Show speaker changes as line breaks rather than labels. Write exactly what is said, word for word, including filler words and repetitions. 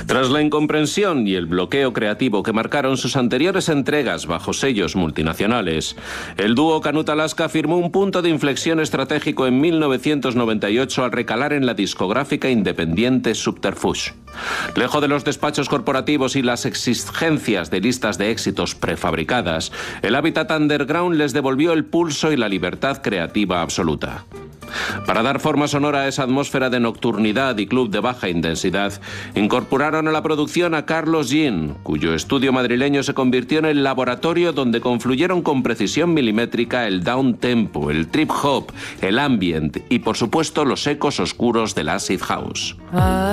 Tras la incomprensión y el bloqueo creativo que marcaron sus anteriores entregas bajo sellos multinacionales, el dúo Canut-Alaska firmó un punto de inflexión estratégico en mil novecientos noventa y ocho al recalar en la discográfica independiente Subterfuge. Lejos de los despachos corporativos y las exigencias de listas de éxitos prefabricadas, el hábitat underground les devolvió el pulso y la libertad creativa absoluta. Para dar forma sonora a esa atmósfera de nocturnidad y club de baja intensidad, incorporaron a la producción a Carlos Jean, cuyo estudio madrileño se convirtió en el laboratorio donde confluyeron con precisión milimétrica el downtempo, el trip hop, el ambient y, por supuesto, los ecos oscuros del acid house.